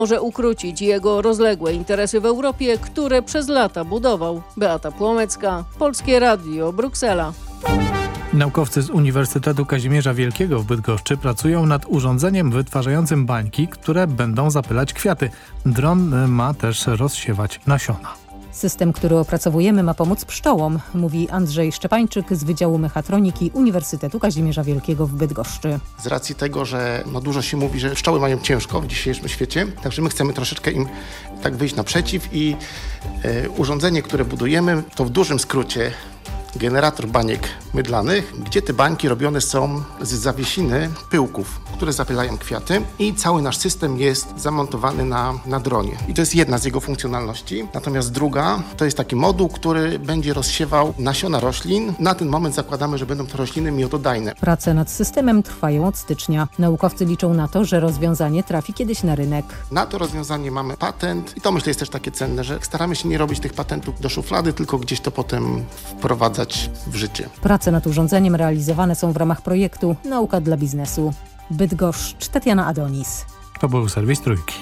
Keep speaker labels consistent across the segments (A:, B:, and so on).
A: może ukrócić jego rozległe interesy w Europie, które przez lata budował. Beata Płomecka, Polskie Radio, Bruksela.
B: Naukowcy z Uniwersytetu Kazimierza Wielkiego w Bydgoszczy pracują nad urządzeniem wytwarzającym bańki, które będą zapylać kwiaty. Dron ma też rozsiewać nasiona.
C: System, który opracowujemy, ma pomóc pszczołom, mówi Andrzej Szczepańczyk z Wydziału Mechatroniki Uniwersytetu Kazimierza Wielkiego w Bydgoszczy.
D: Z racji tego, że dużo się mówi, że pszczoły mają ciężko w dzisiejszym świecie, także my chcemy troszeczkę im tak wyjść naprzeciw i urządzenie, które budujemy, to w dużym skrócie generator baniek mydlanych, gdzie te bańki robione są z zawiesiny pyłków, które zapylają kwiaty i cały nasz system jest zamontowany na dronie. I to jest jedna z jego funkcjonalności. Natomiast druga to jest taki moduł, który będzie rozsiewał nasiona roślin. Na ten moment zakładamy, że będą to rośliny miododajne.
C: Prace nad systemem trwają od stycznia. Naukowcy liczą na to, że rozwiązanie trafi kiedyś na rynek.
D: Na to rozwiązanie mamy patent i to myślę jest też takie cenne, że staramy się nie robić tych patentów do szuflady, tylko gdzieś to potem wprowadzać w życie.
C: Prace nad urządzeniem realizowane są w ramach projektu Nauka dla biznesu. Bydgoszcz, Tatiana Adonis.
B: To był serwis Trójki.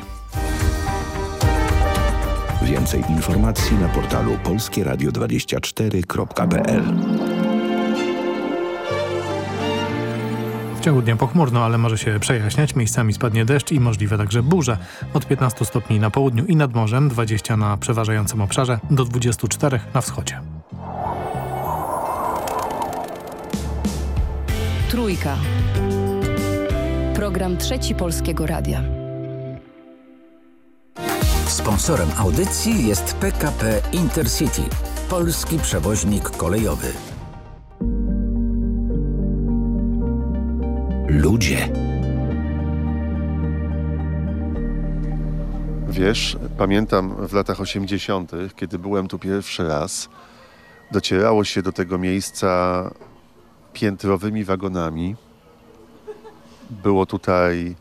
E: Więcej informacji na portalu polskieradio24.pl.
B: W ciągu dnia pochmurno, ale może się przejaśniać. Miejscami spadnie deszcz i możliwe także burze. Od 15 stopni na południu i nad morzem, 20 na przeważającym obszarze, do 24 na wschodzie.
F: Trójka. Program Trzeci Polskiego Radia.
G: Sponsorem audycji jest PKP Intercity, polski przewoźnik kolejowy. Ludzie.
H: Wiesz, pamiętam w latach 80., kiedy byłem tu pierwszy raz, docierało się do tego miejsca piętrowymi wagonami. Było tutaj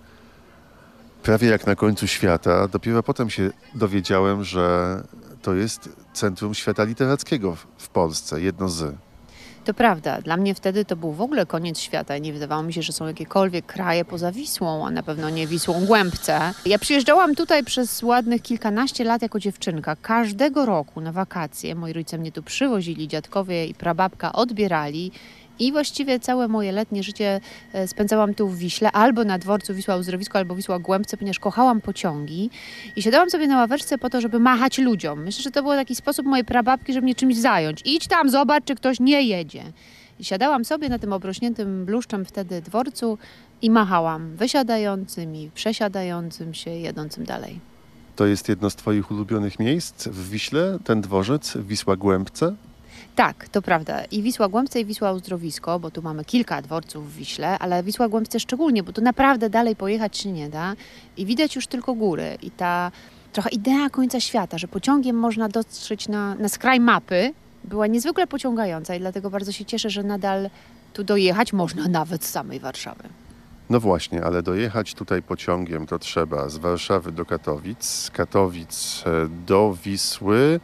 H: prawie jak na końcu świata. Dopiero potem się dowiedziałem, że to jest centrum świata literackiego w Polsce, jedno z.
I: To prawda. Dla mnie wtedy to był w ogóle koniec świata. Nie wydawało mi się, że są jakiekolwiek kraje poza Wisłą, a na pewno nie Wisłą Głębce. Ja przyjeżdżałam tutaj przez ładnych kilkanaście lat jako dziewczynka. Każdego roku na wakacje moi rodzice mnie tu przywozili, dziadkowie i prababka odbierali. I właściwie całe moje letnie życie spędzałam tu w Wiśle, albo na dworcu Wisła-Uzdrowisko, albo Wisła-Głębce, ponieważ kochałam pociągi i siadałam sobie na ławeczce po to, żeby machać ludziom. Myślę, że to był taki sposób mojej prababki, żeby mnie czymś zająć. Idź tam, zobacz, czy ktoś nie jedzie. I siadałam sobie na tym obrośniętym bluszczem wtedy dworcu i machałam wysiadającym i przesiadającym się, jedącym dalej.
H: To jest jedno z twoich ulubionych miejsc w Wiśle, ten dworzec, Wisła-Głębce?
I: Tak, to prawda. I Wisła-Głębce i Wisła-Uzdrowisko, bo tu mamy kilka dworców w Wiśle, ale Wisła-Głębce szczególnie, bo tu naprawdę dalej pojechać się nie da i widać już tylko góry. I ta trochę idea końca świata, że pociągiem można dotrzeć na skraj mapy, była niezwykle pociągająca i dlatego bardzo się cieszę, że nadal tu dojechać można nawet z samej Warszawy.
H: No właśnie, ale dojechać tutaj pociągiem to trzeba z Warszawy do Katowic, z Katowic do Wisły.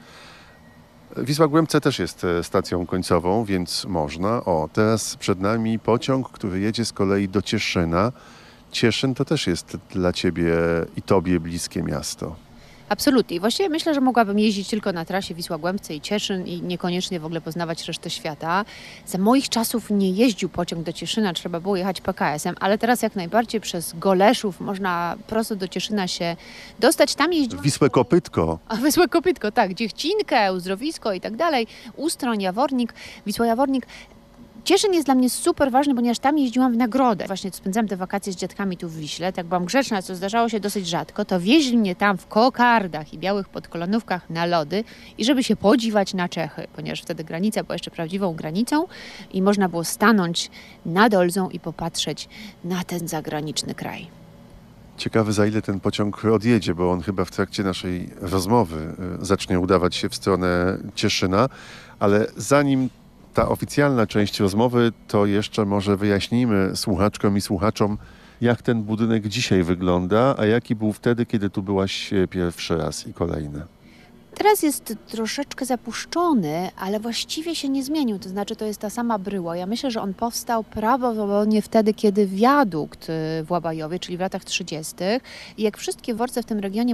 H: Wisła-Głębce też jest stacją końcową, więc można. O, teraz przed nami pociąg, który jedzie z kolei do Cieszyna. Cieszyn to też jest dla ciebie i tobie bliskie miasto.
I: Absolutnie. Właściwie myślę, że mogłabym jeździć tylko na trasie Wisła-Głębce i Cieszyn i niekoniecznie w ogóle poznawać resztę świata. Za moich czasów nie jeździł pociąg do Cieszyna, trzeba było jechać PKS-em, ale teraz jak najbardziej przez Goleszów można prosto do Cieszyna się dostać. Tam jeździłam...
H: Wisłę Kopytko.
I: A Wisłę Kopytko, tak. Dziechcinkę, Uzdrowisko i tak dalej. Ustroń, Jawornik, Wisła-Jawornik. Cieszyn jest dla mnie super ważny, ponieważ tam jeździłam w nagrodę. Właśnie spędzałam te wakacje z dziadkami tu w Wiśle. Tak byłam grzeczna, co zdarzało się dosyć rzadko. To wieźli mnie tam w kokardach i białych podkolonówkach na lody i żeby się podziwać na Czechy, ponieważ wtedy granica była jeszcze prawdziwą granicą i można było stanąć nad Olzą i popatrzeć na ten zagraniczny kraj.
H: Ciekawe, za ile ten pociąg odjedzie, bo on chyba w trakcie naszej rozmowy zacznie udawać się w stronę Cieszyna, ale zanim ta oficjalna część rozmowy, to jeszcze może wyjaśnijmy słuchaczkom i słuchaczom, jak ten budynek dzisiaj wygląda, a jaki był wtedy, kiedy tu byłaś pierwszy raz i kolejny.
I: Teraz jest troszeczkę zapuszczony, ale właściwie się nie zmienił. To znaczy, to jest ta sama bryła. Ja myślę, że on powstał prawdopodobnie wtedy, kiedy wiadukt w Łabajowie, czyli w latach 30. I jak wszystkie dworce w tym regionie